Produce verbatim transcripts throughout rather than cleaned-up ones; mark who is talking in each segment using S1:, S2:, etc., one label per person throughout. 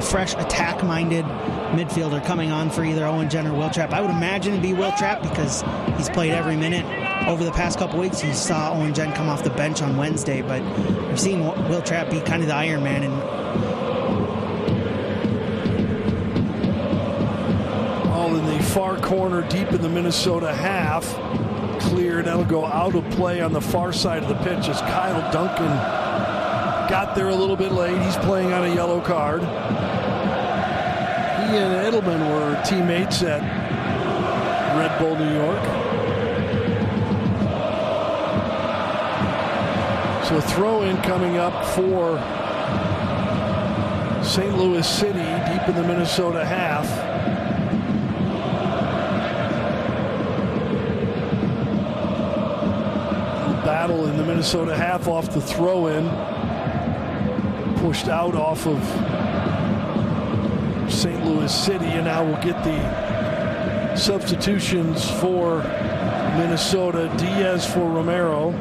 S1: fresh attack-minded midfielder coming on for either Owen Jen or Will Trapp. I would imagine it'd be Will Trapp because he's played every minute. Over the past couple weeks, you saw Owen Jen come off the bench on Wednesday, but we've seen Will Trapp be kind of the Iron Man. And
S2: all in the far corner, deep in the Minnesota half. Cleared. That'll go out of play on the far side of the pitch as Kyle Duncan got there a little bit late. He's playing on a yellow card. He and Edelman were teammates at Red Bull New York. So a throw-in coming up for Saint Louis City deep in the Minnesota half. Battle in the Minnesota half off the throw-in. Pushed out off of Saint Louis City, and now we'll get the substitutions for Minnesota. Diaz for Romero.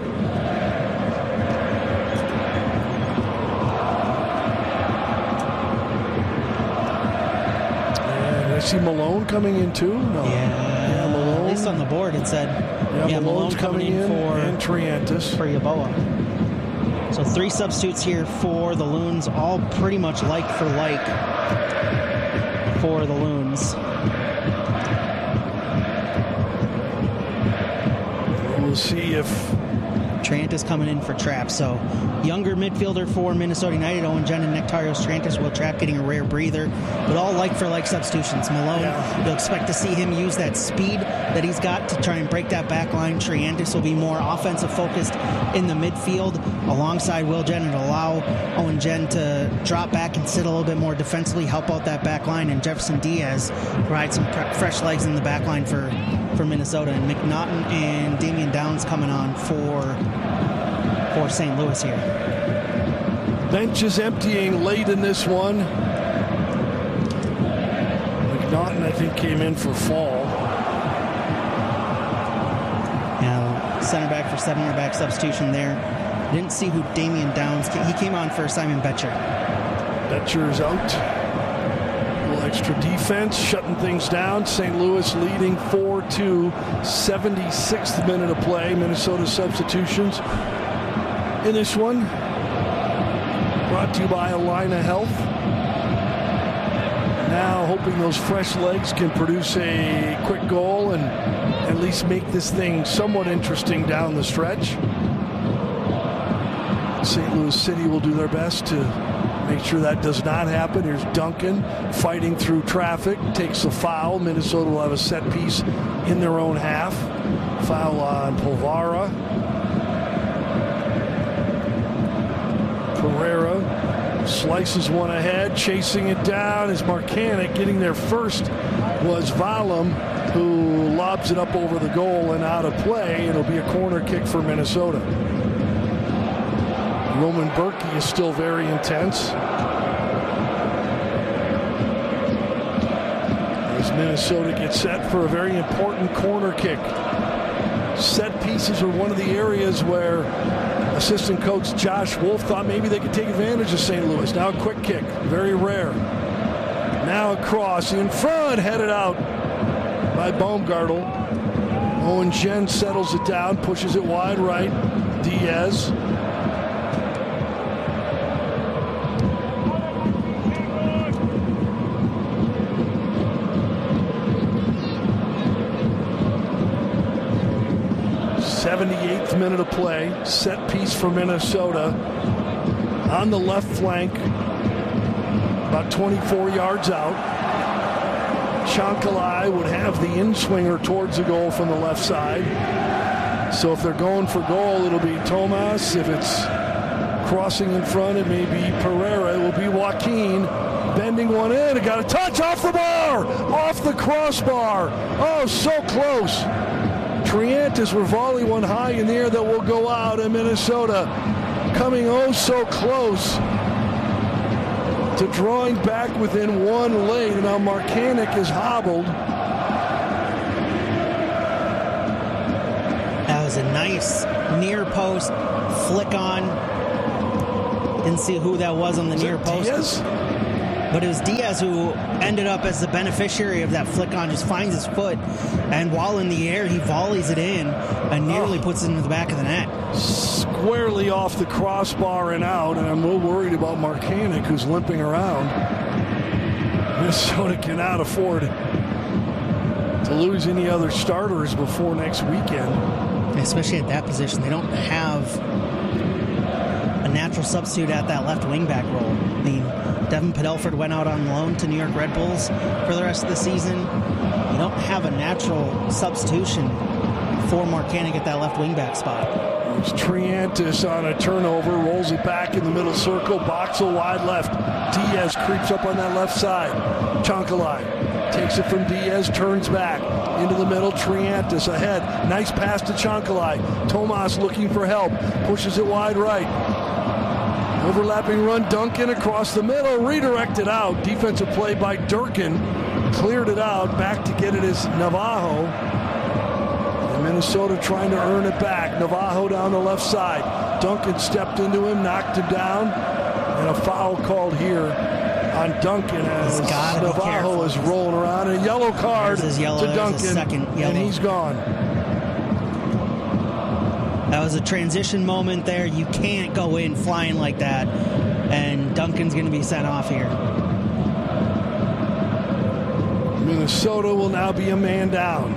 S2: And I see Malone coming in too. No.
S1: Yeah,
S2: yeah Malone.
S1: At least on the board it said
S2: yeah,
S1: yeah
S2: Malone's
S1: Malone coming, coming in,
S2: in
S1: for
S2: and Triantis
S1: for Yeboah. So three substitutes here for the Loons, all pretty much like for like for the Loons.
S2: We'll see if
S1: Triantis coming in for Trapp. So younger midfielder for Minnesota United, Owen Jen and Nectarios Triantis. Will Trapp getting a rare breather, but all like for like substitutions. Malone, yeah. You'll expect to see him use that speed that he's got to try and break that back line. Triantis will be more offensive focused in the midfield alongside Will Jen, and allow Owen Jen to drop back and sit a little bit more defensively, help out that back line, and Jefferson Diaz provide some pre- fresh legs in the back line for, for Minnesota. And McNaughton and Damian Downs coming on for for Saint Louis here.
S2: Bench is emptying late in this one. McNaughton, I think, came in for Fall.
S1: Now, center back for center back substitution there. Didn't see who Damian Downs came. He came on for Simon Betcher.
S2: Betcher's out. A little extra defense, shutting things down. Saint Louis leading four two. seventy-sixth minute of play. Minnesota substitutions in this one. Brought to you by Allina Health. Now hoping those fresh legs can produce a quick goal and at least make this thing somewhat interesting down the stretch. Saint Louis City will do their best to make sure that does not happen. Here's Duncan fighting through traffic, takes a foul. Minnesota will have a set piece in their own half. Foul on Polvara. Pereira slices one ahead, chasing it down is Marcanic. Getting there first was Valum, who lobs it up over the goal and out of play. It'll be a corner kick for Minnesota. Roman Berkey is still very intense. As Minnesota gets set for a very important corner kick. Set pieces are one of the areas where assistant coach Josh Wolf thought maybe they could take advantage of Saint Louis. Now a quick kick, very rare. Now across, in front, headed out by Baumgartel. Owen Jen settles it down, pushes it wide right. Diaz. seventy-eighth minute of play. Set piece for Minnesota. On the left flank. About twenty-four yards out. Chankalai would have the in-swinger towards the goal from the left side. So if they're going for goal, it'll be Tomas. If it's crossing in front, it may be Pereira. It will be Joaquin bending one in. It got a touch off the bar, off the crossbar. Oh, so close. Triantis will volley one high in the air that will go out, and Minnesota coming oh so close to drawing back within one lane. Now Marcanic is hobbled.
S1: That was a nice near post flick on. Didn't see who that was on the
S2: Is
S1: near post.
S2: Diaz?
S1: But it was Diaz who ended up as the beneficiary of that flick on, just finds his foot, and while in the air, he volleys it in and nearly oh. puts it into the back of the net.
S2: Squarely off the crossbar and out, and I'm a little worried about Marcanic, who's limping around. Minnesota cannot afford to lose any other starters before next weekend.
S1: Especially at that position. They don't have a natural substitute at that left wingback role. I mean, Devin Padelford went out on loan to New York Red Bulls for the rest of the season. You don't have a natural substitution for Marcanic at that left wingback spot.
S2: It's Triantis on a turnover, rolls it back in the middle circle, Boxall wide left. Diaz creeps up on that left side. Chankalai takes it from Diaz, turns back into the middle. Triantis ahead. Nice pass to Chankalai. Tomas looking for help, pushes it wide right. Overlapping run, Duncan across the middle, redirected out. Defensive play by Durkin. Cleared it out, back to get it is Navajo. And Minnesota trying to earn it back. Navajo down the left side. Duncan stepped into him, knocked him down. And a foul called here on Duncan as Navajo is rolling around. A yellow card
S1: yellow,
S2: to Duncan,
S1: second yellow.
S2: And he's gone.
S1: That was a transition moment there. You can't go in flying like that. And Duncan's going to be sent off here.
S2: Minnesota will now be a man down.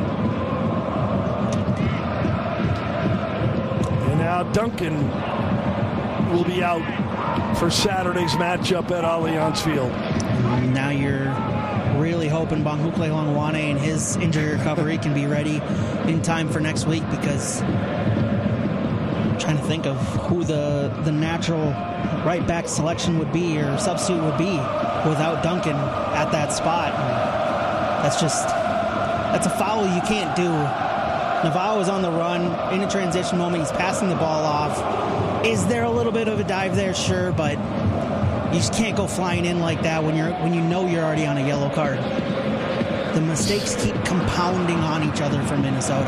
S2: And now Duncan will be out for Saturday's matchup at Allianz Field.
S1: Now you're really hoping Bangukle Longwane and his injury recovery can be ready in time for next week, because I'm trying to think of who the, the natural right back selection would be or substitute would be without Duncan at that spot. And that's just, that's a foul you can't do. Navarro is on the run in a transition moment. He's passing the ball off. Is there a little bit of a dive there? Sure, but you just can't go flying in like that when you're when you know you're already on a yellow card. The mistakes keep compounding on each other for Minnesota.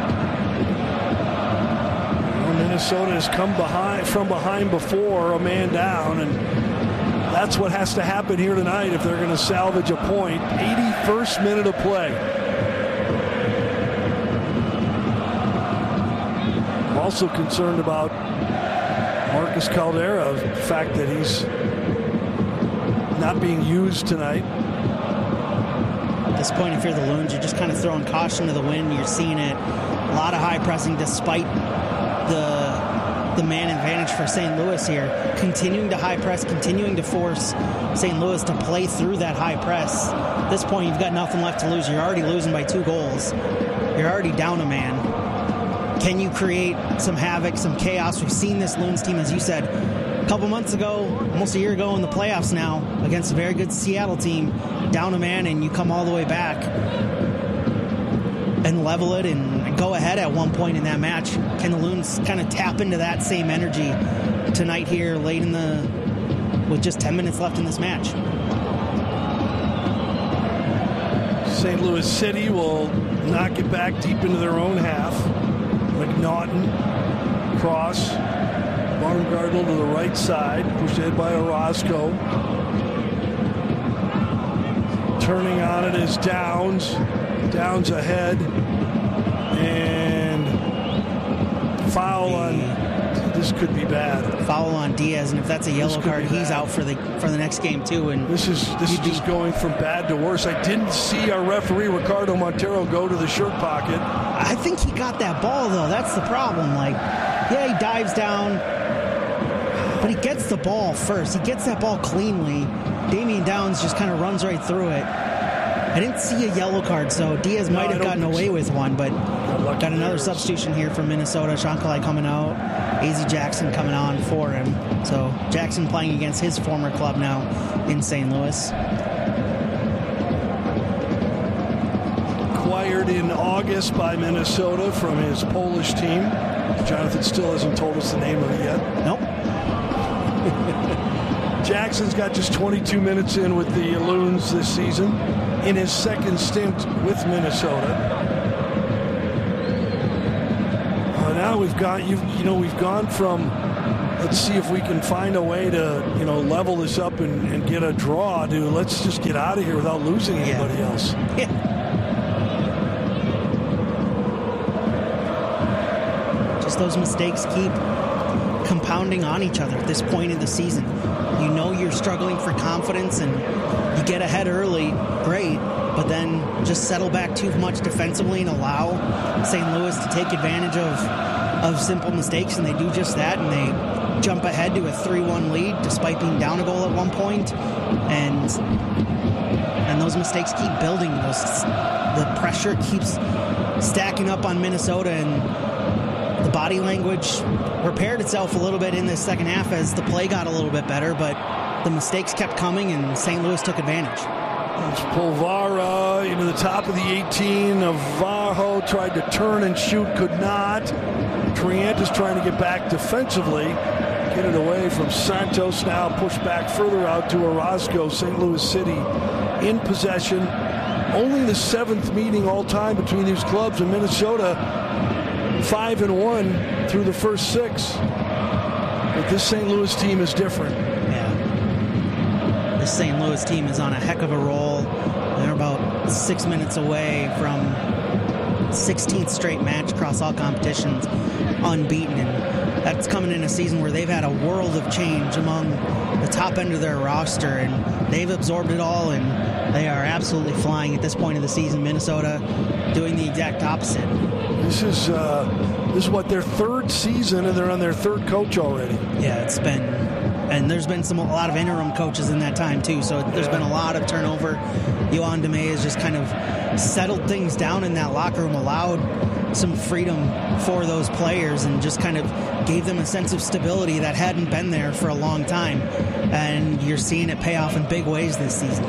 S2: Well, Minnesota has come behind from behind before, a man down, and that's what has to happen here tonight if they're going to salvage a point. eighty-first minute of play. I'm also concerned about Marcus Caldera, the fact that he's not being used tonight.
S1: At this point, if you're the Loons, you're just kind of throwing caution to the wind. You're seeing it. A lot of high pressing despite the the man advantage for Saint Louis here. Continuing to high press, continuing to force Saint Louis to play through that high press. At this point, you've got nothing left to lose. You're already losing by two goals. You're already down a man. Can you create some havoc, some chaos? We've seen this Loons team, as you said, a couple months ago, almost a year ago in the playoffs now, against a very good Seattle team, down a man, and you come all the way back and level it and go ahead at one point in that match. Can the Loons kind of tap into that same energy tonight here late in the, with just ten minutes left in this match?
S2: Saint Louis City will knock it back deep into their own half. McNaughton, cross, Baumgartl to the right side, pushed ahead by Orozco. Turning on it is Downs. Downs ahead. And foul on, this could be bad.
S1: Foul on Diaz, and if that's a yellow card, he's out for the for the next game too. And
S2: this is this is just going from bad to worse. I didn't see our referee Ricardo Montero go to the shirt pocket.
S1: I think he got that ball though. That's the problem. Like, yeah, he dives down, but he gets the ball first. He gets that ball cleanly. Damian Downs just kind of runs right through it. I didn't see a yellow card, so Diaz might no, have gotten away so. with one, but got another players. substitution here from Minnesota. Chankalai coming out, A Z Jackson coming on for him. So Jackson playing against his former club now in Saint Louis.
S2: Acquired in August by Minnesota from his Polish team. Jonathan still hasn't told us the name of it yet.
S1: Nope.
S2: Jackson's got just twenty-two minutes in with the Loons this season in his second stint with Minnesota. Uh, now we've got you. You know we've gone from let's see if we can find a way to, you know, level this up and, and get a draw, dude. Let's just get out of here without losing anybody
S1: yeah.
S2: else.
S1: Yeah. Just those mistakes keep compounding on each other at this point in the season. You know you're struggling for confidence and you get ahead early, great, but then just settle back too much defensively and allow Saint Louis to take advantage of of simple mistakes, and they do just that, and they jump ahead to a three one lead despite being down a goal at one point, and and those mistakes keep building. Those, the pressure keeps stacking up on Minnesota, and the body language repaired itself a little bit in the second half as the play got a little bit better, but the mistakes kept coming, and Saint Louis took advantage.
S2: It's Polvara into the top of the eighteen. Navajo tried to turn and shoot, could not. Triantis trying to get back defensively. Get it away from Santos. Now pushed back further out to Orozco. Saint Louis City in possession. Only the seventh meeting all time between these clubs, in Minnesota five and one through the first six. But this Saint Louis team is different.
S1: Yeah. This Saint Louis team is on a heck of a roll. They're about six minutes away from sixteenth straight match across all competitions, unbeaten, and that's coming in a season where they've had a world of change among the top end of their roster, and they've absorbed it all, and they are absolutely flying at this point of the season. Minnesota doing the exact opposite.
S2: This is uh, this is what, their third season, and they're on their third coach already.
S1: Yeah, it's been, and there's been some a lot of interim coaches in that time too. So there's yeah. been a lot of turnover. Yohan Demay has just kind of settled things down in that locker room, allowed some freedom for those players, and just kind of gave them a sense of stability that hadn't been there for a long time. And you're seeing it pay off in big ways this season.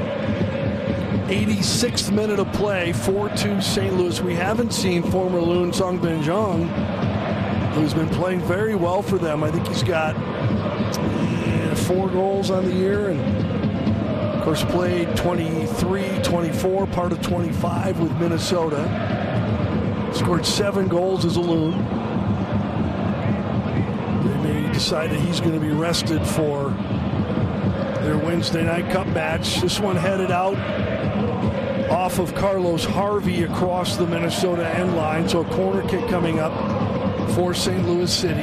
S2: eighty-sixth minute of play, four two Saint Louis. We haven't seen former Loon Song Ben Jong, who's been playing very well for them. I think he's got eh, four goals on the year, and of course played twenty-three, twenty-four, part of twenty-five with Minnesota. Scored seven goals as a Loon. They may decide that he's going to be rested for their Wednesday night cup match. This one headed out off of Carlos Harvey across the Minnesota end line. So a corner kick coming up for Saint Louis City.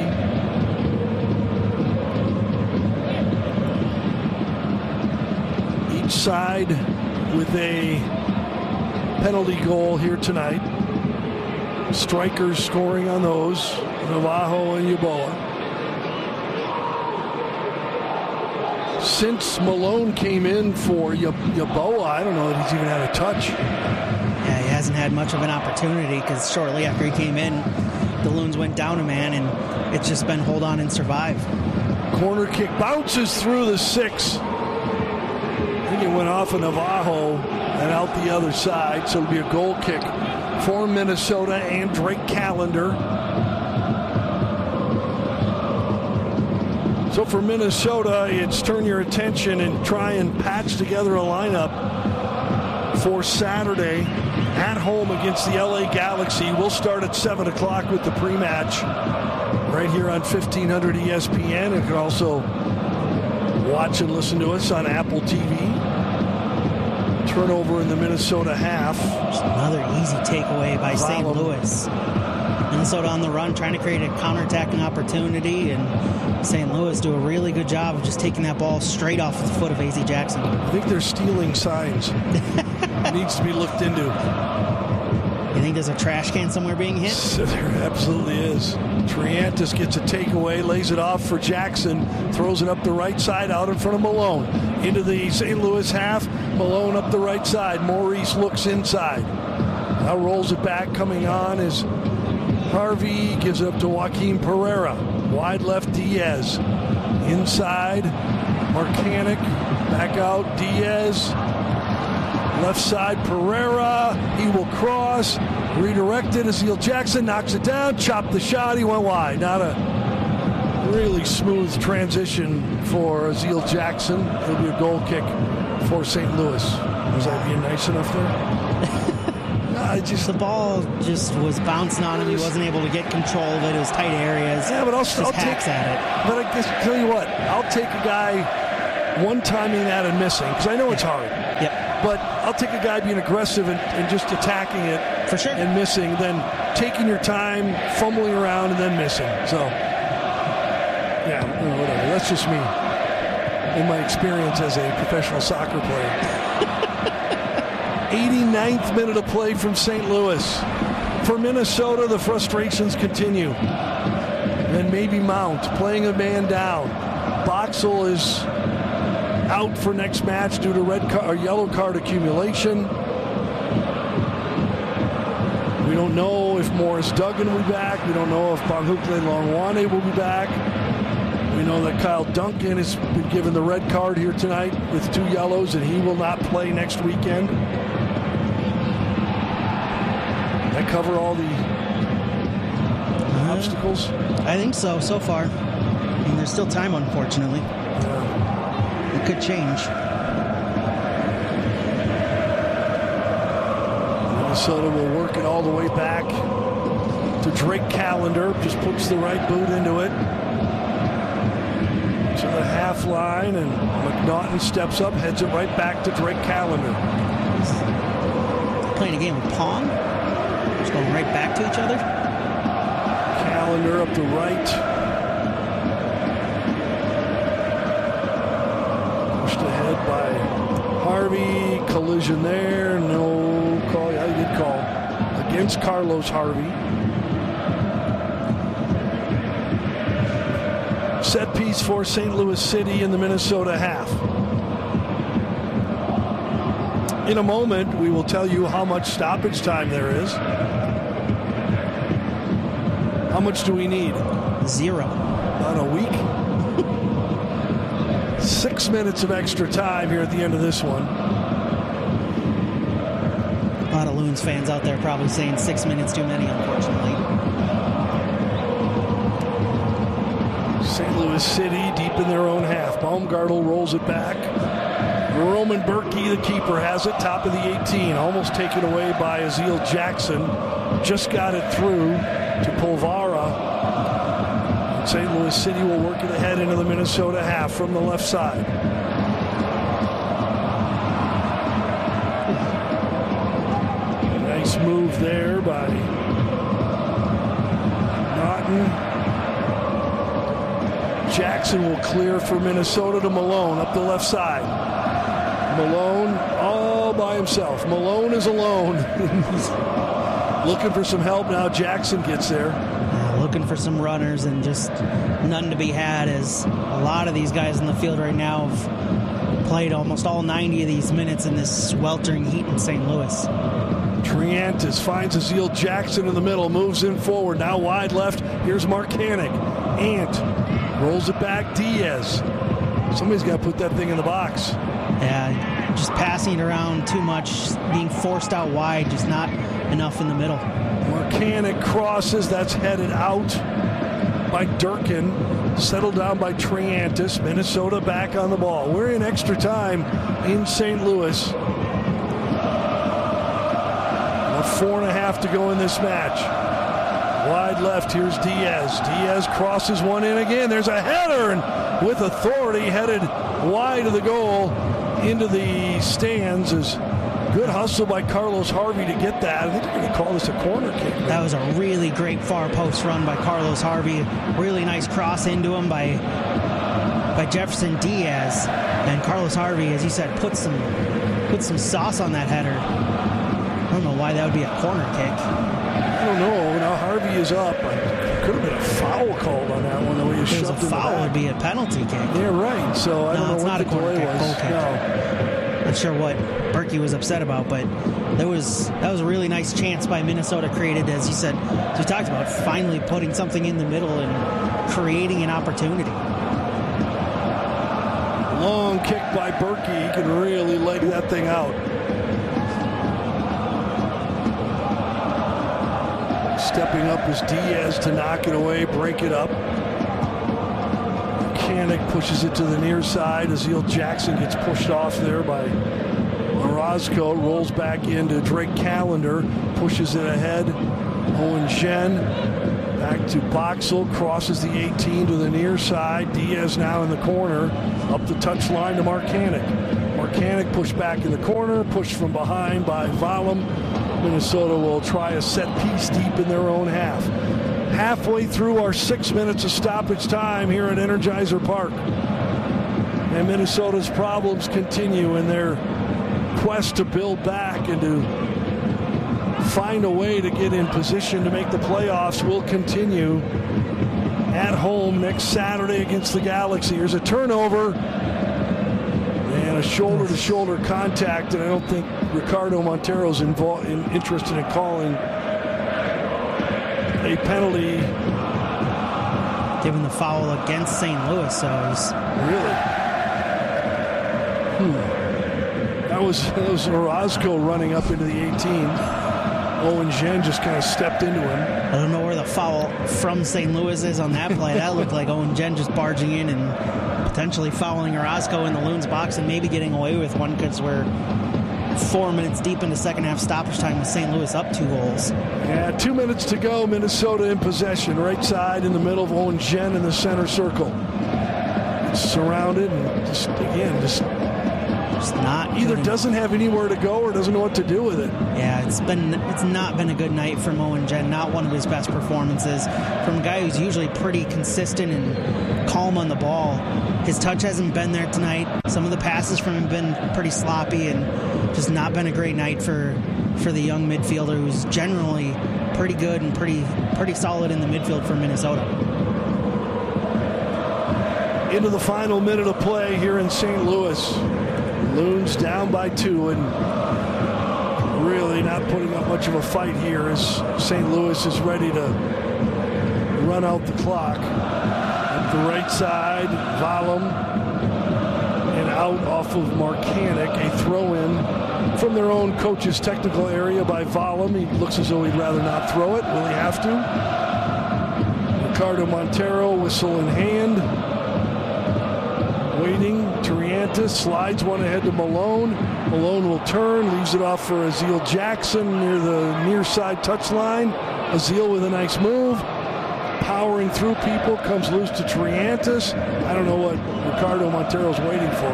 S2: Each side with a penalty goal here tonight. Strikers scoring on those, Navajo and Yeboah. Since Malone came in for Yeboah, I don't know that he's even had a touch.
S1: Yeah, he hasn't had much of an opportunity, because shortly after he came in, the Loons went down a man, and it's just been hold on and survive.
S2: Corner kick bounces through the six. I think it went off of Navajo and out the other side, so it'll be a goal kick for Minnesota and Drake Callender. So for Minnesota, it's turn your attention and try and patch together a lineup for Saturday at home against the L A Galaxy. We'll start at seven o'clock with the pre-match right here on fifteen hundred E S P N. You can also watch and listen to us on Apple T V. Turnover in the Minnesota half.
S1: Just another easy takeaway by Saint Louis. Minnesota on the run, trying to create a counterattacking opportunity, and Saint Louis do a really good job of just taking that ball straight off the foot of A Z Jackson.
S2: I think they're stealing signs. It needs to be looked into.
S1: You think there's a trash can somewhere being hit?
S2: There absolutely is. Triantis gets a takeaway, lays it off for Jackson, throws it up the right side out in front of Malone. Into the Saint Louis half, Malone up the right side. Maurice looks inside. Now rolls it back, coming on is Harvey, gives it up to Joaquin Pereira. Wide left, Diaz. Inside, Marcanic, back out, Diaz. Left side, Pereira. He will cross. Redirected. Aziel Jackson knocks it down. Chopped the shot. He went wide. Not a really smooth transition for Aziel Jackson. It'll be a goal kick for Saint Louis. Was that being nice enough there? I just
S1: the ball just was bouncing on him. He wasn't able to get control of it. It was tight areas.
S2: Yeah, but I'll,
S1: just
S2: I'll
S1: hacks
S2: take
S1: at it.
S2: But I guess tell you what, I'll take a guy one timing that and missing because I know it's hard.
S1: Yep.
S2: But I'll take a guy being aggressive and, and just attacking it
S1: for sure
S2: and missing than taking your time, fumbling around, and then missing. So, yeah, you know, whatever. That's just me in my experience as a professional soccer player. eighty-ninth minute of play from Saint Louis. For Minnesota, the frustrations continue. And maybe Mount playing a man down. Boxall is out for next match due to red car- or yellow card accumulation. We don't know if Morris Duggan will be back. We don't know if Bonhukle Longwane will be back. We know that Kyle Duncan has been given the red card here tonight with two yellows, and he will not play next weekend. That cover all the uh, obstacles?
S1: I think so, so far. I mean, there's still time, unfortunately. Yeah. It could change.
S2: Minnesota will work it all the way back to Drake Callender. Just puts the right boot into it. To the half line, and McNaughton steps up, heads it right back to Drake Callender.
S1: Playing a game of Pong. Just going right back to each other.
S2: Callender up the right. Pushed ahead by Harvey. Collision there. No call. Yeah, he did call. Against Carlos Harvey. Set piece for Saint Louis City in the Minnesota half. In a moment, we will tell you how much stoppage time there is. How much do we need?
S1: Zero.
S2: About a week. Six minutes of extra time here at the end of this one.
S1: A lot of Loons fans out there probably saying six minutes too many, unfortunately.
S2: Saint Louis City deep in their own half. Baumgartel rolls it back. Roman Berkey, the keeper, has it. Top of the eighteen. Almost taken away by Aziel Jackson. Just got it through to Polvara. Saint Louis City will work it ahead into the Minnesota half from the left side. Nice move there by Naughton. Jackson will clear for Minnesota to Malone up the left side. Malone all by himself. Malone is alone. He's looking for some help now. Jackson gets there.
S1: Yeah, looking for some runners and just none to be had, as a lot of these guys in the field right now have played almost all ninety of these minutes in this sweltering heat in Saint Louis.
S2: Triantis finds Aziel Jackson in the middle, moves in forward. Now wide left. Here's Marcanic. Ant rolls it back. Diaz. Somebody's got to put that thing in the box.
S1: Yeah, just passing it around too much, being forced out wide, just not enough in the middle.
S2: Marcanic crosses. That's headed out by Durkin. Settled down by Triantis. Minnesota back on the ball. We're in extra time in Saint Louis. About four and a half to go in this match. Wide left, here's Diaz. Diaz crosses one in again. There's a header, and with authority headed wide of the goal into the stands. Is good hustle by Carlos Harvey to get that. I think they're going to call this a corner kick.
S1: That was a really great far post run by Carlos Harvey. Really nice cross into him by by Jefferson Diaz. And Carlos Harvey, as you said, put some put some sauce on that header. I don't know why that would be a corner kick.
S2: I don't know. Now Harvey is up. Could have been a foul called on that one. The way he shoved
S1: a
S2: in the
S1: foul
S2: back.
S1: would be a penalty kick.
S2: Yeah, right. So I
S1: no,
S2: don't know
S1: it's
S2: what
S1: not
S2: the
S1: a corner
S2: delay
S1: kick.
S2: was.
S1: Goal kick.
S2: No.
S1: Not sure what Berkey was upset about, but there was that was a really nice chance by Minnesota created, as you said, as we talked about, finally putting something in the middle and creating an opportunity.
S2: Long kick by Berkey. He can really leg that thing out. Stepping up is Diaz to knock it away, break it up. Mechanic pushes it to the near side. Aziel Jackson gets pushed off there by Orozco, rolls back into Drake Callender, pushes it ahead. Owen Jen back to Boxell, crosses the eighteen to the near side. Diaz now in the corner, up the touchline to Marcanic. Marcanic pushed back in the corner, pushed from behind by Valum. Minnesota will try a set piece deep in their own half. Halfway through our six minutes of stoppage time here at Energizer Park. And Minnesota's problems continue in their quest to build back and to find a way to get in position to make the playoffs will continue at home next Saturday against the Galaxy. Here's a turnover and a shoulder-to-shoulder contact, and I don't think Ricardo Montero's involved in, interested in calling a penalty.
S1: Given the foul against Saint Louis, so it was...
S2: Really? Hmm. That was, that was Orozco running up into the eighteen. Owen Jen just kind of stepped into him.
S1: I don't know where the foul from Saint Louis is on that play. That looked like Owen Jen just barging in and potentially fouling Orozco in the Loons box and maybe getting away with one because we're four minutes deep into second half stoppage time with Saint Louis up two goals.
S2: Yeah, two minutes to go. Minnesota in possession. Right side in the middle of Owen Jen in the center circle. It's surrounded and just, again, just...
S1: Just not
S2: either doesn't have anywhere to go or doesn't know what to do with it.
S1: Yeah, it's been it's not been a good night from Owen Jen. Not one of his best performances from a guy who's usually pretty consistent and calm on the ball. His touch hasn't been there tonight. Some of the passes from him have been pretty sloppy and just not been a great night for for the young midfielder who's generally pretty good and pretty pretty solid in the midfield for Minnesota.
S2: Into the final minute of play here in Saint Louis. Loons down by two and really not putting up much of a fight here as Saint Louis is ready to run out the clock. Up the right side, Valum, and out off of Marcanic, a throw-in from their own coach's technical area by Valum. He looks as though he'd rather not throw it. Will he have to? Ricardo Montero, whistle in hand. Waiting, Triantis slides one ahead to Malone. Malone will turn, leaves it off for Azeel Jackson near the near side touchline. Azeel with a nice move. Powering through people, comes loose to Triantis. I don't know what Ricardo Montero's waiting for.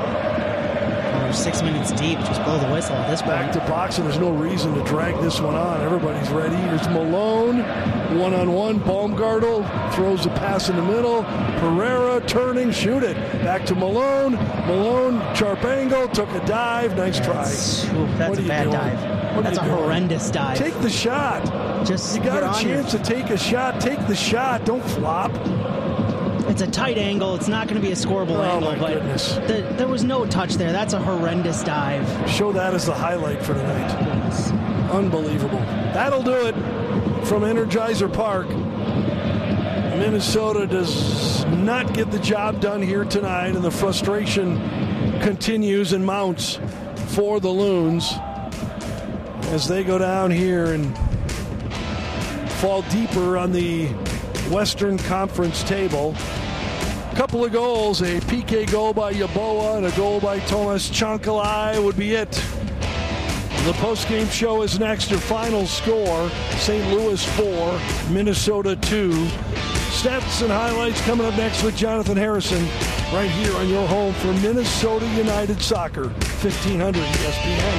S1: We're six minutes deep, just blow the whistle at this point.
S2: Back to box, and there's no reason to drag this one on. Everybody's ready. Here's Malone, one-on-one. Baumgartel throws the pass in the middle. Pereira turning, shoot it. Back to Malone. Malone, sharp angle, took a dive. Nice try.
S1: That's, ooh, that's a bad doing? dive. What that's a doing? horrendous dive.
S2: Take the shot.
S1: Just
S2: you got a chance your... to take a shot. Take the shot. Don't flop.
S1: It's a tight angle. It's not going to be a scoreable
S2: oh
S1: angle,
S2: my
S1: but
S2: the,
S1: there was no touch there. That's a horrendous dive.
S2: Show that as the highlight for tonight. Yes. Unbelievable. That'll do it from Energizer Park. Minnesota does not get the job done here tonight, and the frustration continues and mounts for the Loons as they go down here and fall deeper on the Western Conference table. Couple of goals, a P K goal by Yeboah and a goal by Tomas Chancalay would be it. The postgame show is next. Your final score, Saint Louis four, Minnesota two. Stats and highlights coming up next with Jonathan Harrison right here on your home for Minnesota United Soccer, fifteen hundred E S P N.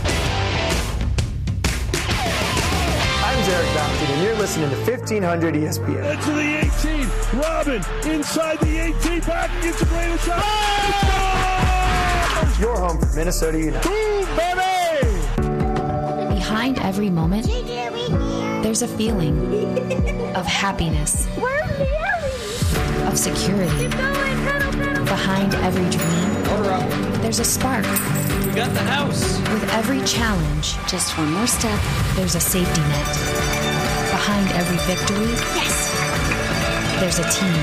S3: I'm Eric Balkin, and you're listening to fifteen hundred E S P N.
S2: Into the eighteen, Robin inside the eighteen, back against the greatest shot. Oh!
S3: Your home for Minnesota United.
S2: Boom, baby!
S4: Behind every moment, there's a feeling of happiness, of security. Behind every dream, there's a spark.
S5: We got the house.
S4: With every challenge, just one more step, there's a safety net. Behind every victory, yes, there's a team.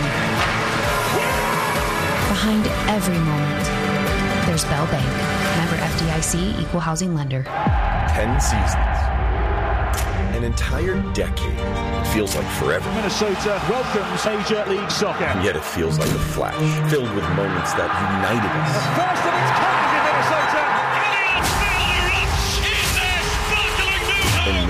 S4: Behind every moment, there's Bell Bank. Member F D I C, Equal Housing Lender.
S6: Ten seasons. An entire decade. It feels like forever.
S7: Minnesota welcomes Major League Soccer.
S6: And yet it feels like a flash, filled with moments that united us.
S7: The first of its kind in Minnesota.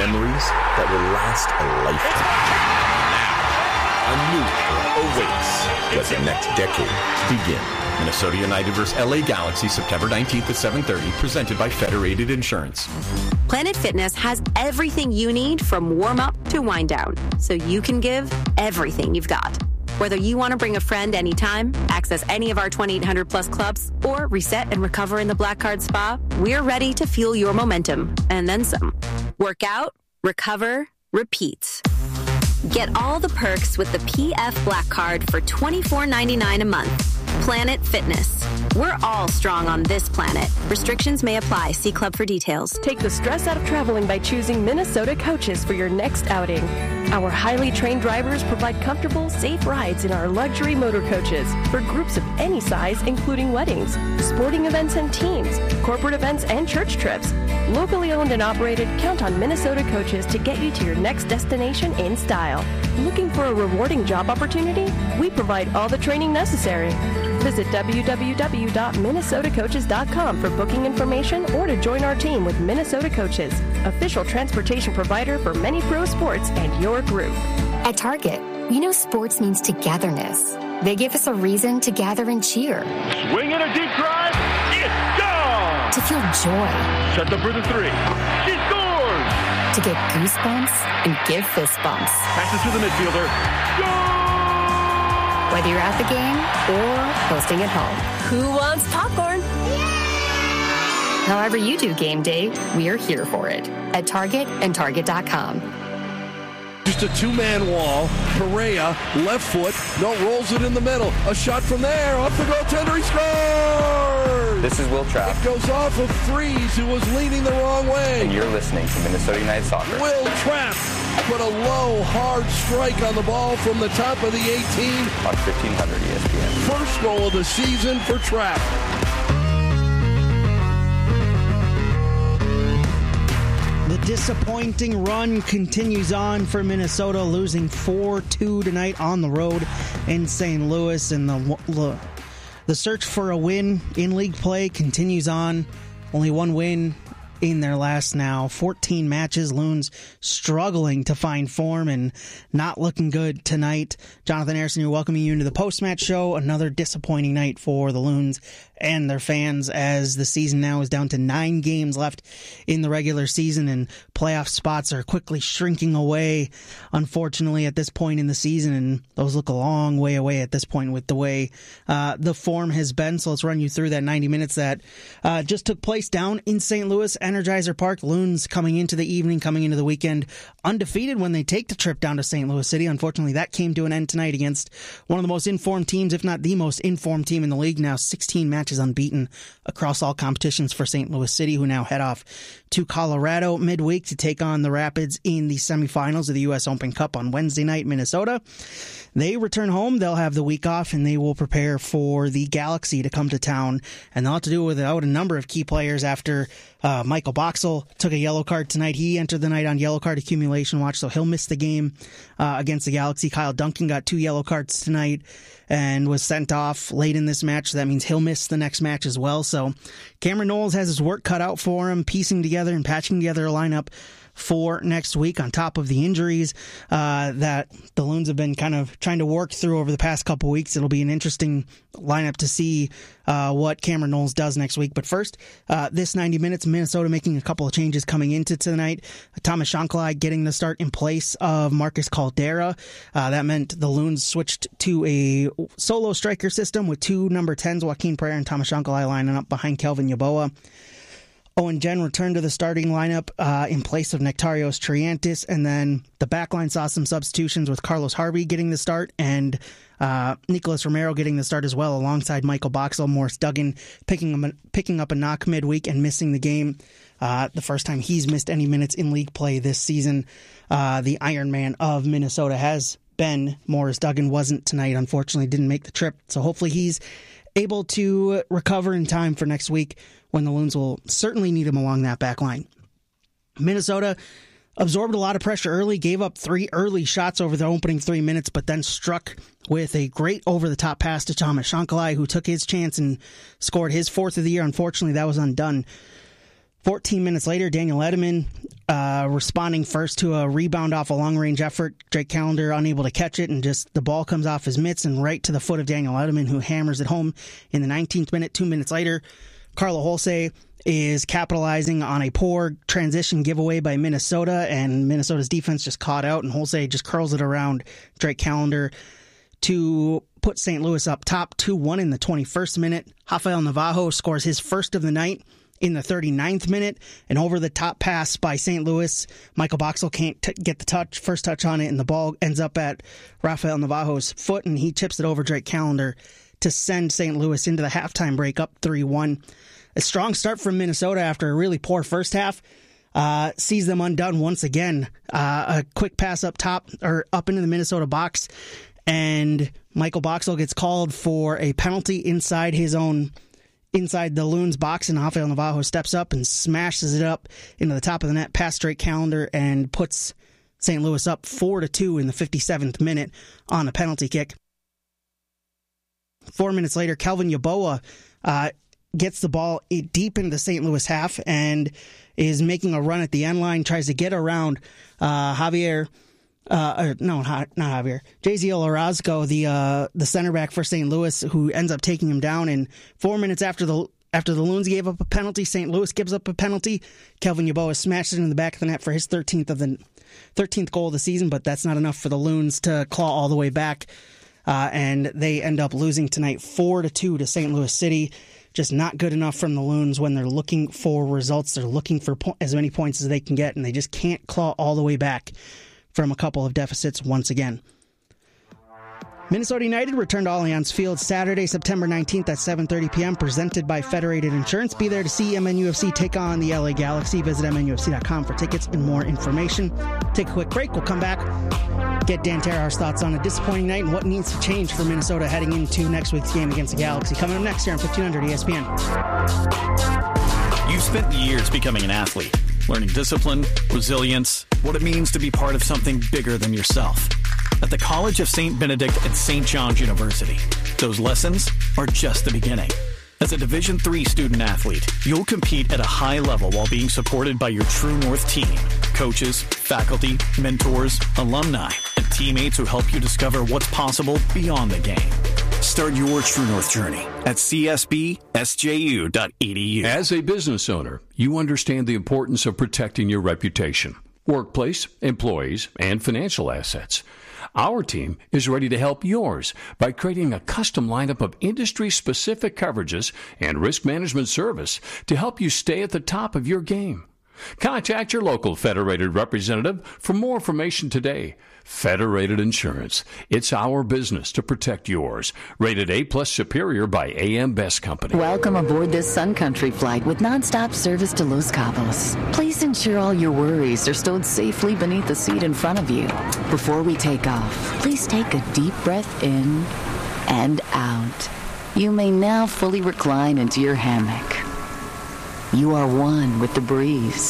S6: memories that will last a lifetime. Now, a new era awaits. Let the next decade begin. Minnesota United versus L A Galaxy, September nineteenth at seven thirty, presented by Federated Insurance.
S8: Planet Fitness has everything you need from warm-up to wind-down, so you can give everything you've got. Whether you want to bring a friend anytime, access any of our twenty-eight hundred plus clubs, or reset and recover in the Black Card Spa, we're ready to fuel your momentum, and then some. Work out, recover, repeat. Get all the perks with the P F Black Card for twenty-four ninety-nine a month. Planet Fitness. We're all strong on this planet. Restrictions may apply. See club for details.
S9: Take the stress out of traveling by choosing Minnesota Coaches for your next outing. Our highly trained drivers provide comfortable, safe rides in our luxury motor coaches for groups of any size, including weddings, sporting events and teams, corporate events and church trips. Locally owned and operated, count on Minnesota Coaches to get you to your next destination in style. Looking for a rewarding job opportunity? We provide all the training necessary. Visit w w w dot minnesota coaches dot com for booking information or to join our team with Minnesota Coaches, official transportation provider for many pro sports and your group.
S10: At Target, we know sports means togetherness. They give us a reason to gather and cheer.
S7: Swing in a deep drive. It's gone.
S10: To feel joy.
S7: Set up for the three. She scores.
S10: To get goosebumps and give fist bumps.
S7: Passes to the midfielder. Goal!
S10: Whether you're at the game or hosting at home.
S9: Who wants popcorn?
S10: However you do game day, we are here for it at Target and Target dot com.
S2: Just a two-man wall. Perea, left foot, no, rolls it in the middle. A shot from there, off the goaltender, he scores!
S11: This is Will Trapp.
S2: It goes off of Freeze, who was leaning the wrong way.
S11: And you're listening to Minnesota United Soccer.
S2: Will Trapp put a low, hard strike on the ball from the top of the eighteen.
S11: On fifteen hundred E S P N.
S2: First goal of the season for Trapp.
S1: The disappointing run continues on for Minnesota, losing four two tonight on the road in Saint Louis. And the, the search for a win in league play continues on. Only one win in their last now fourteen matches. Loons struggling to find form and not looking good tonight. Jonathan Harrison, you're welcoming you into the post-match show. Another disappointing night for the Loons and their fans, as the season now is down to nine games left in the regular season, and playoff spots are quickly shrinking away, unfortunately, at this point in the season, and those look a long way away at this point with the way uh, the form has been. So let's run you through that ninety minutes that uh, just took place down in Saint Louis, Energizer Park. Loons coming into the evening, coming into the weekend, undefeated when they take the trip down to Saint Louis City. Unfortunately, that came to an end tonight against one of the most informed teams, if not the most informed team in the league now. sixteen matches unbeaten across all competitions for Saint Louis City, who now head off to Colorado midweek to take on the Rapids in the semifinals of the U S Open Cup on Wednesday night, Minnesota. They return home. They'll have the week off, and they will prepare for the Galaxy to come to town. And they'll have to do it without a number of key players after uh, Michael Boxall took a yellow card tonight. He entered the night on yellow card accumulation watch, so he'll miss the game uh, against the Galaxy. Kyle Duncan got two yellow cards tonight and was sent off late in this match, so that means he'll miss the next match as well. So Cameron Knowles has his work cut out for him, piecing together and patching together a lineup for next week on top of the injuries uh, that the Loons have been kind of trying to work through over the past couple weeks. It'll be an interesting lineup to see uh, what Cameron Knowles does next week. But first, uh, this ninety minutes, Minnesota making a couple of changes coming into tonight. Thomas Shankly getting the start in place of Marcus Caldera. Uh, that meant the Loons switched to a solo striker system with two number tens, Joaquin Pereira and Thomas Shankly lining up behind Kelvin Yeboah. Owen Jen returned to the starting lineup uh, in place of Nectarios Triantis, and then the backline saw some substitutions with Carlos Harvey getting the start and uh, Nicolas Romero getting the start as well, alongside Michael Boxall. Morris Duggan picking up, picking up a knock midweek and missing the game. Uh, the first time he's missed any minutes in league play this season. Uh, the Iron Man of Minnesota has been Morris Duggan. Wasn't tonight, unfortunately, didn't make the trip. So hopefully he's able to recover in time for next week, when the Loons will certainly need him along that back line. Minnesota absorbed a lot of pressure early, gave up three early shots over the opening three minutes, but then struck with a great over-the-top pass to Thomas Shankly, who took his chance and scored his fourth of the year. Unfortunately, that was undone. fourteen minutes later, Daniel Edelman uh, responding first to a rebound off a long-range effort. Drake Callender unable to catch it, and just the ball comes off his mitts and right to the foot of Daniel Edelman, who hammers it home in the nineteenth minute. Two minutes later, Carlo Holse is capitalizing on a poor transition giveaway by Minnesota, and Minnesota's defense just caught out, and Holse just curls it around Drake Callender to put Saint Louis up top two one in the twenty-first minute. Rafael Navajo scores his first of the night in the thirty-ninth minute. An over-the-top pass by Saint Louis. Michael Boxall can't t- get the touch, first touch on it, and the ball ends up at Rafael Navajo's foot, and he chips it over Drake Callender to send Saint Louis into the halftime break up three one. A strong start from Minnesota after a really poor first half. Uh, sees them undone once again. Uh, a quick pass up top, or up into the Minnesota box, and Michael Boxall gets called for a penalty inside his own, inside the Loons box, and Rafael Navajo steps up and smashes it up into the top of the net past Drake Callender and puts Saint Louis up four to two in the fifty-seventh minute on a penalty kick. Four minutes later, Kelvin Yeboah uh, gets the ball deep into the Saint Louis half and is making a run at the end line, tries to get around uh, Javier, uh, no, not, not Javier, Jaziel Orozco, the uh, the center back for Saint Louis, who ends up taking him down. And four minutes after the after the Loons gave up a penalty, Saint Louis gives up a penalty. Kelvin Yeboah smashed it in the back of the net for his thirteenth of the thirteenth goal of the season, but that's not enough for the Loons to claw all the way back. Uh, and they end up losing tonight four to two to Saint Louis City. Just not good enough from the Loons when they're looking for results. They're looking for po- as many points as they can get, and they just can't claw all the way back from a couple of deficits once again. Minnesota United returned to Allianz Field Saturday, September nineteenth at seven thirty p.m., presented by Federated Insurance. Be there to see M N U F C take on the L A Galaxy. Visit M N U F C dot com for tickets and more information. Take a quick break. We'll come back, get Dan Terhar's thoughts on a disappointing night and what needs to change for Minnesota heading into next week's game against the Galaxy. Coming up next here on fifteen hundred E S P N.
S12: You've spent years becoming an athlete, learning discipline, resilience, what it means to be part of something bigger than yourself. At the College of Saint Benedict at Saint John's University, those lessons are just the beginning. As a Division three student athlete, you'll compete at a high level while being supported by your True North team, coaches, faculty, mentors, alumni, and teammates who help you discover what's possible beyond the game. Start your True North journey at c s b s j u dot e d u.
S13: As a business owner, you understand the importance of protecting your reputation, workplace, employees, and financial assets. Our team is ready to help yours by creating a custom lineup of industry-specific coverages and risk management service to help you stay at the top of your game. Contact your local Federated representative for more information today. Federated Insurance. It's our business to protect yours. Rated A plus Superior by A M Best Company.
S14: Welcome aboard this Sun Country flight with nonstop service to Los Cabos. Please ensure all your worries are stowed safely beneath the seat in front of you. Before we take off, please take a deep breath in and out. You may now fully recline into your hammock. You are one with the breeze.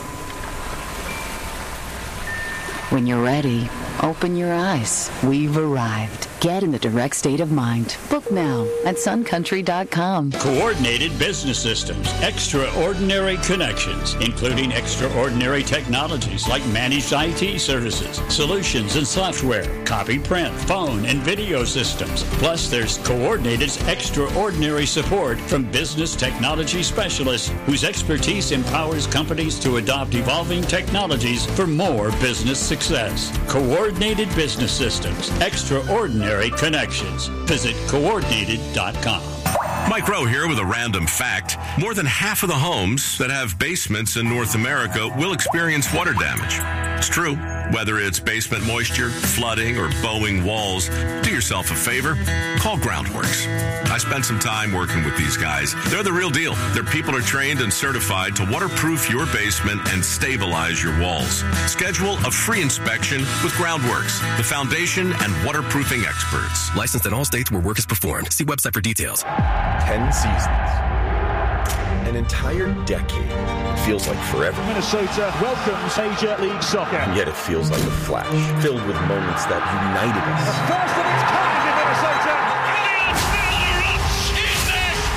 S14: When you're ready, open your eyes. We've arrived. Get in the direct state of mind. Book now at sun country dot com.
S15: Coordinated business systems, extraordinary connections, including extraordinary technologies like managed I T services, solutions and software, copy print, phone and video systems. Plus, there's Coordinated's extraordinary support from business technology specialists whose expertise empowers companies to adopt evolving technologies for more business success. Coordinated business systems, extraordinary connections. Visit coordinated dot com.
S16: Mike Rowe here with a random fact. More than half of the homes that have basements in North America will experience water damage. It's true. Whether it's basement moisture, flooding, or bowing walls, do yourself a favor. Call Groundworks. I spent some time working with these guys. They're the real deal. Their people are trained and certified to waterproof your basement and stabilize your walls. Schedule a free inspection with Groundworks, the foundation and waterproofing experts.
S17: Licensed in all states where work is performed. See website for details.
S6: Ten seasons. An entire decade. It feels like forever.
S7: Minnesota welcomes Major League Soccer.
S6: And yet it feels like a flash, filled with moments that united us.
S7: The first of its kind in Minnesota.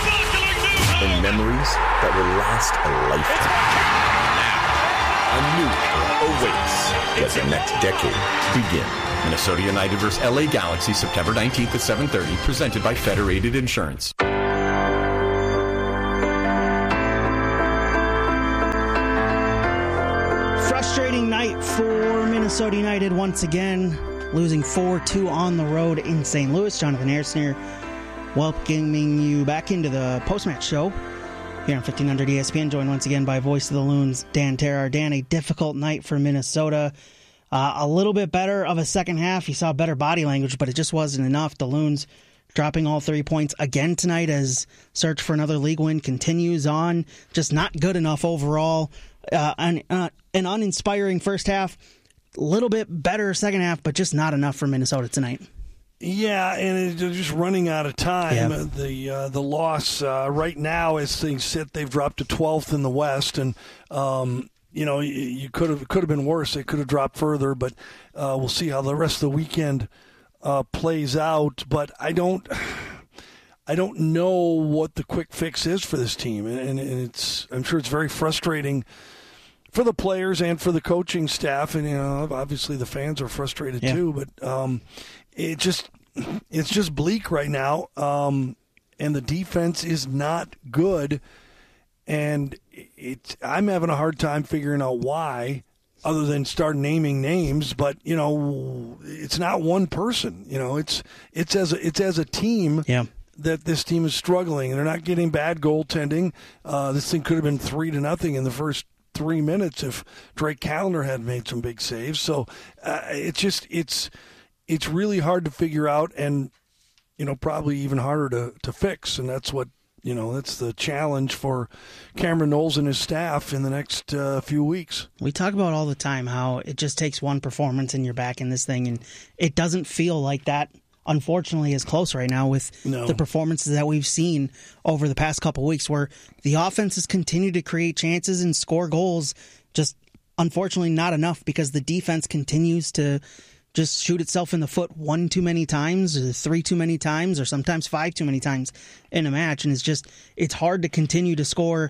S6: And memories that will last a lifetime. Now, a new Let the next decade begin. Minnesota United versus L A Galaxy, September nineteenth at seven thirty, presented by Federated Insurance.
S1: Frustrating night for Minnesota United once again, losing four two on the road in Saint Louis. Jonathan Harrison here, welcoming you back into the post-match show here on fifteen hundred E S P N, joined once again by voice of the Loons, Dan Terrar. Dan, a difficult night for Minnesota. Uh, a little bit better of a second half. You saw better body language, but it just wasn't enough. The Loons dropping all three points again tonight as search for another league win continues on. Just not good enough overall. Uh, an, uh, an uninspiring first half. A little bit better second half, but just not enough for Minnesota tonight.
S2: Yeah, and they're just running out of time.
S1: Yeah.
S2: The uh, the loss uh, right now, as things sit, they've dropped to twelfth in the West, and um, you know you, you could have could have been worse. They could have dropped further, but uh, we'll see how the rest of the weekend uh, plays out. But I don't, I don't know what the quick fix is for this team, and, and it's I'm sure it's very frustrating for the players and for the coaching staff, and you know obviously the fans are frustrated
S1: yeah.
S2: too. But um, it just it's just bleak right now, um, and the defense is not good. And it, I'm having a hard time figuring out why, other than start naming names. But you know, it's not one person. You know, it's it's as a, it's as a team.
S1: Yeah.
S2: That this team is struggling, and they're not getting bad goaltending. Uh, this thing could have been three to nothing in the first three minutes if Drake Callender had made some big saves. So uh, it's just it's it's really hard to figure out, and you know probably even harder to, to fix. And that's what you know that's the challenge for Cameron Knowles and his staff in the next uh, few weeks.
S1: We talk about all the time how it just takes one performance and you're back in this thing, and it doesn't feel like that. Unfortunately, is close right now with
S2: no.
S1: the performances that we've seen over the past couple of weeks, where the offense has continued to create chances and score goals, just unfortunately not enough because the defense continues to just shoot itself in the foot one too many times, or three too many times, or sometimes five too many times in a match. And it's just, it's hard to continue to score,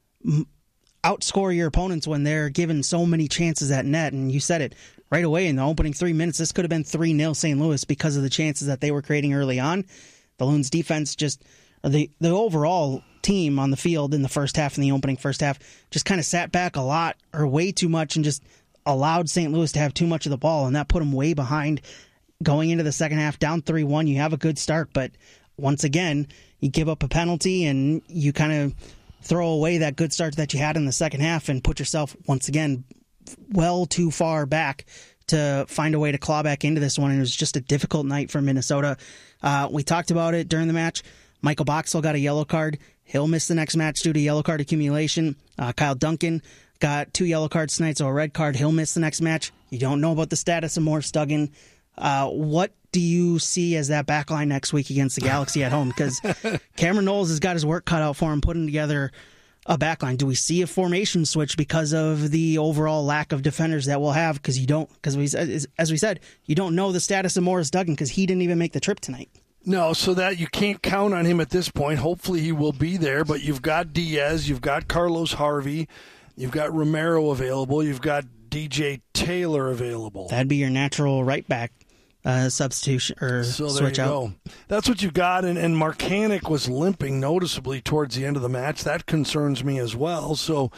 S1: outscore your opponents when they're given so many chances at net. And you said it right away in the opening three minutes, this could have been three nil Saint Louis because of the chances that they were creating early on. The Loons defense just, the, the overall team on the field in the first half, in the opening first half, just kind of sat back a lot or way too much and just allowed Saint Louis to have too much of the ball, and that put them way behind going into the second half. Down three one, you have a good start, but once again, you give up a penalty and you kind of throw away that good start that you had in the second half and put yourself, once again, well too far back to find a way to claw back into this one. And it was just a difficult night for Minnesota. Uh, we talked about it during the match. Michael Boxall got a yellow card. He'll miss the next match due to yellow card accumulation. Uh, Kyle Duncan got two yellow cards tonight, so a red card. He'll miss the next match. You don't know about the status of Morris Duggan. Uh, what do you see as that backline next week against the Galaxy at home? Because Cameron Knowles has got his work cut out for him putting together a backline. Do we see a formation switch because of the overall lack of defenders that we'll have? Because you don't, because we, as we said, you don't know the status of Morris Duggan because he didn't even make the trip tonight.
S2: No, so that you can't count on him at this point. Hopefully he will be there, but you've got Diaz, you've got Carlos Harvey, you've got Romero available, you've got D J Taylor available.
S1: That'd be your natural right back uh, substitution or
S2: so
S1: switch
S2: there you
S1: out.
S2: Go. That's what you've got, and, and Marcanic was limping noticeably towards the end of the match. That concerns me as well. So,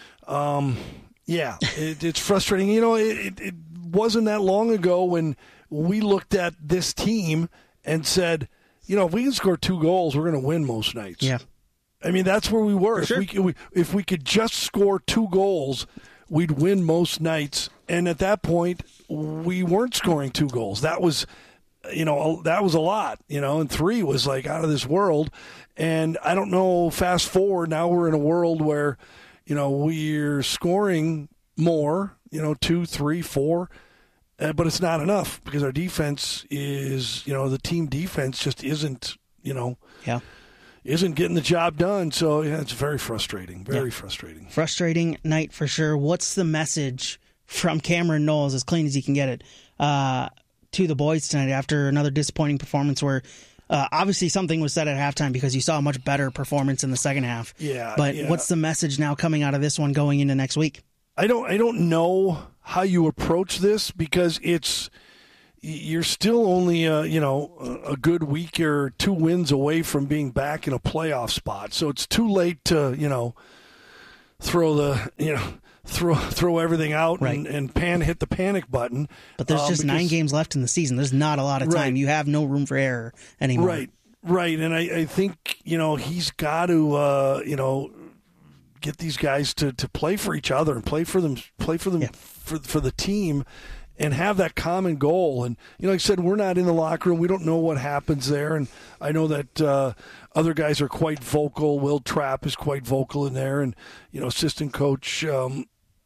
S2: um, yeah, it, it's frustrating. You know, it, it, it wasn't that long ago when we looked at this team and said, you know, if we can score two goals, we're going to win most nights.
S1: Yeah.
S2: I mean, that's where we were.
S1: Sure.
S2: If, we, we, if we could just score two goals, we'd win most nights. And at that point, we weren't scoring two goals. That was, you know, that was a lot, you know, and three was like out of this world. And I don't know, fast forward, now we're in a world where, you know, we're scoring more, you know, two, three, four, uh, but it's not enough because our defense is, you know, the team defense just isn't, you know.
S1: Yeah.
S2: Isn't getting the job done, so yeah, it's very frustrating, very yeah. frustrating.
S1: Frustrating night for sure. What's the message from Cameron Knowles, as clean as he can get it, uh, to the boys tonight after another disappointing performance where uh, obviously something was said at halftime because you saw a much better performance in the second half.
S2: Yeah.
S1: But
S2: yeah.
S1: what's the message now coming out of this one going into next week?
S2: I don't I don't know how you approach this, because it's you're still only uh, you know a good week or two wins away from being back in a playoff spot. So it's too late to you know throw the you know throw throw everything out
S1: right.
S2: and, and pan hit the panic button.
S1: But there's
S2: um,
S1: just
S2: because,
S1: nine games left in the season. There's not a lot of time.
S2: Right.
S1: You have no room for error anymore.
S2: Right, right. And I, I think you know he's got to uh, you know. get these guys to, to play for each other and play for them, play for them yeah. for for the team, and have that common goal. And you know, like I said, we're not in the locker room. We don't know what happens there. And I know that uh, other guys are quite vocal. Will Trapp is quite vocal in there, and you know, assistant coach um,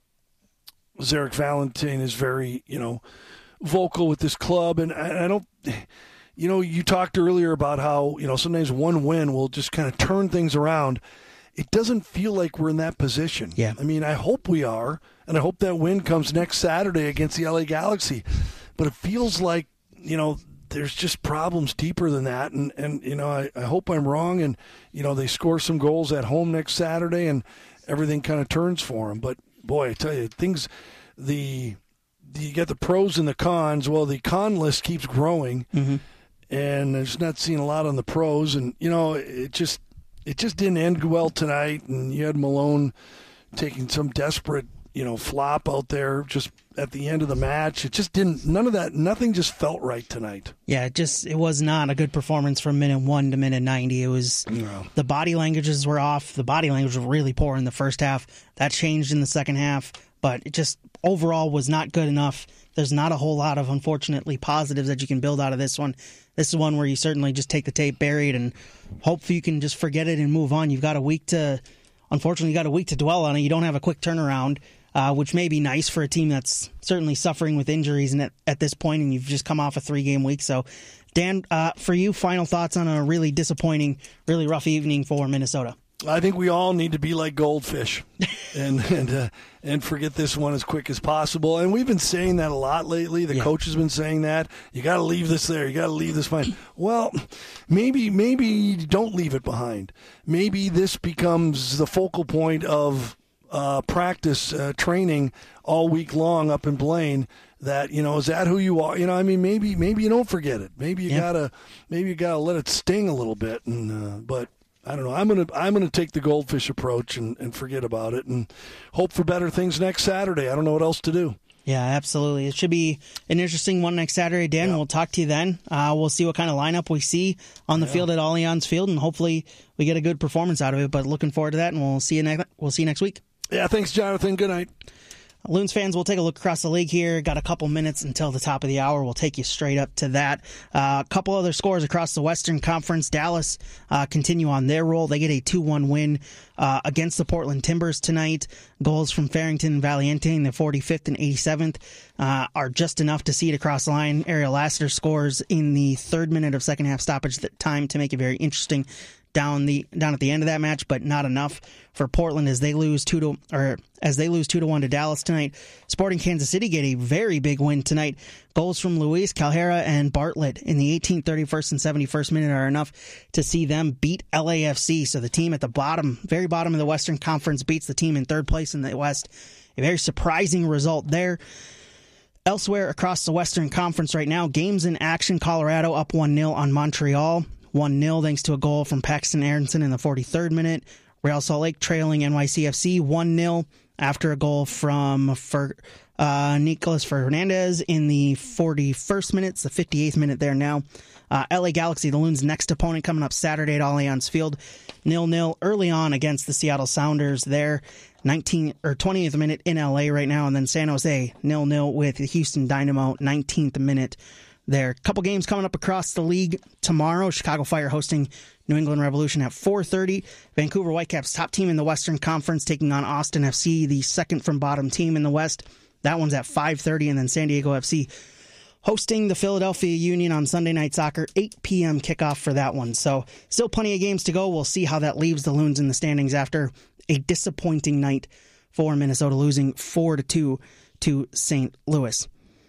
S2: Zarek Valentine is very you know vocal with this club. And I, I don't. You know, you talked earlier about how you know sometimes one win will just kind of turn things around. It doesn't feel like we're in that position.
S1: Yeah.
S2: I mean, I hope we are, and I hope that win comes next Saturday against the L A Galaxy. But it feels like, you know, there's just problems deeper than that. And, and you know, I, I hope I'm wrong. And, you know, they score some goals at home next Saturday, and everything kind of turns for them. But, boy, I tell you, things, the, the you get the pros and the cons. Well, the con list keeps growing,
S1: mm-hmm.
S2: and I'm just not seeing a lot on the pros. And, you know, it just – It just didn't end well tonight, and you had Malone taking some desperate, you know, flop out there just at the end of the match. It just didn't, none of that, nothing just felt right tonight.
S1: Yeah, it just, it was not a good performance from minute one to minute ninety. It was,
S2: no.
S1: The body languages were off. The body language was really poor in the first half. That changed in the second half, but it just overall was not good enough. There's not a whole lot of, unfortunately, positives that you can build out of this one. This is one where you certainly just take the tape buried and hope you can just forget it and move on. You've got a week to, unfortunately, you got a week to dwell on it. You don't have a quick turnaround, uh, which may be nice for a team that's certainly suffering with injuries and at, at this point, and you've just come off a three-game week. So, Dan, uh, for you, final thoughts on a really disappointing, really rough evening for Minnesota?
S2: I think we all need to be like goldfish and and uh, and forget this one as quick as possible. And we've been saying that a lot lately. The yeah. coach has been saying that. You got to leave this there. You got to leave this behind. Well, maybe maybe you don't leave it behind. Maybe this becomes the focal point of uh, practice uh, training all week long up in Blaine. That, you know, is that who you are? You know, I mean, maybe maybe you don't forget it. Maybe you yeah. gotta maybe you gotta let it sting a little bit. And uh, but. I don't know. I'm gonna I'm gonna take the goldfish approach and, and forget about it and hope for better things next Saturday. I don't know what else to do.
S1: Yeah, absolutely. It should be an interesting one next Saturday, Dan. Yeah. We'll talk to you then. Uh, we'll see what kind of lineup we see on the yeah. field at Allianz Field, and hopefully we get a good performance out of it. But looking forward to that, and we'll see you next. We'll see you next week.
S2: Yeah, thanks, Jonathan. Good night.
S1: Loons fans, we'll take a look across the league here. Got a couple minutes until the top of the hour. We'll take you straight up to that. Uh, a couple other scores across the Western Conference. Dallas uh, continue on their roll. They get a two one win uh, against the Portland Timbers tonight. Goals from Farrington and Valiente in the forty-fifth and eighty-seventh uh, are just enough to see it across the line. Ariel Lassiter scores in the third minute of second half stoppage time to make it very interesting down the down at the end of that match, but not enough for Portland as they lose two to or as they lose two to one to Dallas tonight. Sporting Kansas City get a very big win tonight. Goals from Luis, Calhera, and Bartlett in the eighteenth, thirty-first, and seventy-first minute are enough to see them beat L A F C. So the team at the bottom, very bottom of the Western Conference, beats the team in third place in the West. A very surprising result there. Elsewhere across the Western Conference right now, games in action. Colorado up one nil on Montreal. one nil thanks to a goal from Paxton Aronson in the forty-third minute. Real Salt Lake trailing N Y C F C one nil after a goal from Fer, uh, Nicolas Fernandez in the forty-first minute. It's the fifty-eighth minute there now. Uh, L A Galaxy, the Loons' next opponent, coming up Saturday at Allianz Field. nil nil early on against the Seattle Sounders there. nineteenth or twentieth minute in L A right now. And then San Jose nil nil with the Houston Dynamo, nineteenth minute there. Couple games coming up across the league tomorrow. Chicago Fire hosting New England Revolution at four thirty. Vancouver Whitecaps, top team in the Western Conference, taking on Austin F C, the second from bottom team in the West. That one's at five thirty. And then San Diego F C hosting the Philadelphia Union on Sunday Night Soccer, eight p.m. kickoff for that one. So still plenty of games to go. We'll see how that leaves the Loons in the standings after a disappointing night for Minnesota, losing four to two to Saint Louis.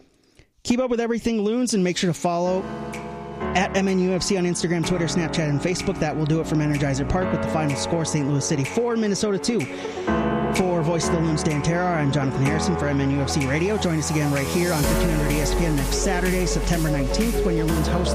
S1: Keep up with everything Loons and make sure to follow at M N U F C on Instagram, Twitter, Snapchat, and Facebook. That will do it from Energizer Park with the final score, Saint Louis City four, Minnesota two. For Voice of the Loons, Dan Terrar, I'm Jonathan Harrison for M N U F C Radio. Join us again right here on fifteen hundred E S P N next Saturday, September nineteenth, when your Loons host